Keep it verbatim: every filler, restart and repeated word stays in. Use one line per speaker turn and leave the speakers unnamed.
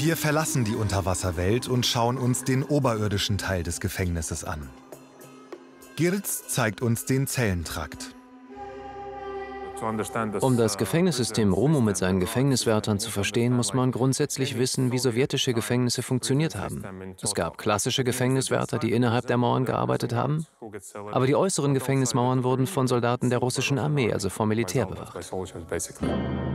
Wir verlassen die Unterwasserwelt und schauen uns den oberirdischen Teil des Gefängnisses an. Girts zeigt uns den Zellentrakt.
Um das Gefängnissystem Romo mit seinen Gefängniswärtern zu verstehen, muss man grundsätzlich wissen, wie sowjetische Gefängnisse funktioniert haben. Es gab klassische Gefängniswärter, die innerhalb der Mauern gearbeitet haben, aber die äußeren Gefängnismauern wurden von Soldaten der russischen Armee, also vom Militär, bewacht.